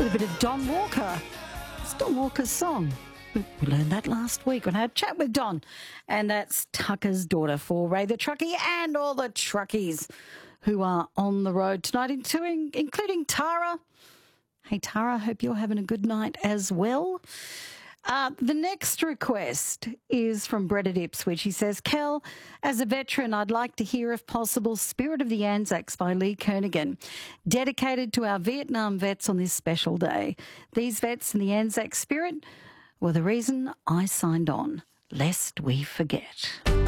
a bit of Don Walker. It's Don Walker's song. We learned that last week when I had a chat with Don. And that's Tucker's daughter for Ray the Truckie and all the truckies who are on the road tonight, including Tara. Hey, Tara, hope you're having a good night as well. The next request is from Brett at Ipswich. He says, Kel, as a veteran, I'd like to hear, if possible, Spirit of the Anzacs by Lee Kernaghan, dedicated to our Vietnam vets on this special day. These vets and the Anzac spirit were the reason I signed on, lest we forget.